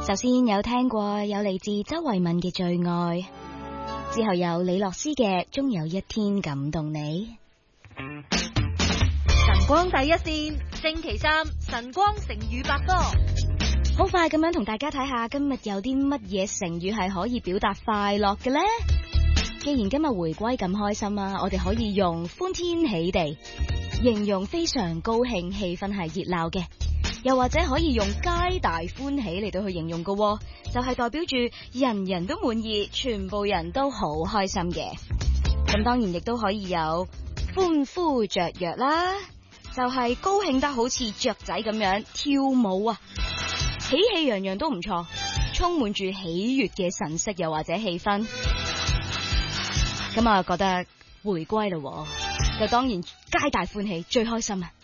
首先有聽過有嚟自周慧敏嘅《最愛》，之後有李樂詩嘅《終有一天感動你》。 晨光第一線，星期三晨光成語百科。 好快咁樣同大家睇下今日有啲乜嘢成語係可以表達快樂嘅呢？既然今日回歸咁開心啊，我哋可以用歡天喜地形容非常高興，氣氛係熱鬧嘅。又或者可以用皆大歡喜嚟到去形容嘅，就係代表住人人都滿意，全部人都好開心嘅。咁當然亦都可以有歡呼雀躍啦，就係高興得好似雀仔咁樣跳舞啊，喜氣洋洋都唔錯，充滿住喜悅嘅神色又或者氣氛。咁我覺得回歸咯，就當然皆大歡喜最開心啊！